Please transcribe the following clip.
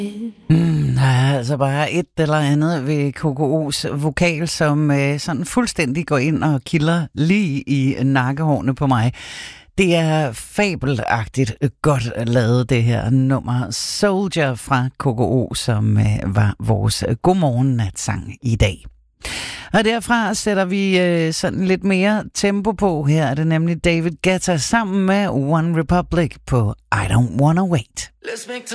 Der er altså bare et eller andet ved KKO's vokal, som sådan fuldstændig går ind og kilder lige i nakkehårene på mig. Det er fabelagtigt godt lavet, det her nummer Soldier fra KKO, som var vores godmorgen-natsang i dag. Og derfra sætter vi sådan lidt mere tempo på. Her er det nemlig David Guetta sammen med One Republic på I Don't Wanna Wait.